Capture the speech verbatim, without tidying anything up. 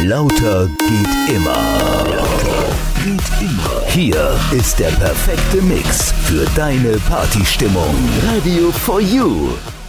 Lauter geht immer. Lauter geht immer. Hier ist der perfekte Mix für deine Partystimmung. Radio for You.